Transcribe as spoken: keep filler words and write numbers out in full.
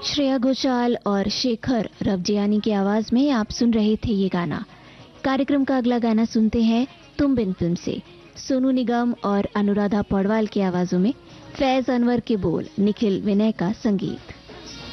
श्रेया घोषाल और शेखर रवजियानी की आवाज में आप सुन रहे थे ये गाना। कार्यक्रम का अगला गाना सुनते हैं तुम बिन फिल्म से। सोनू निगम और अनुराधा पौडवाल की आवाजों में, फैज अनवर के बोल, निखिल विनय का संगीत।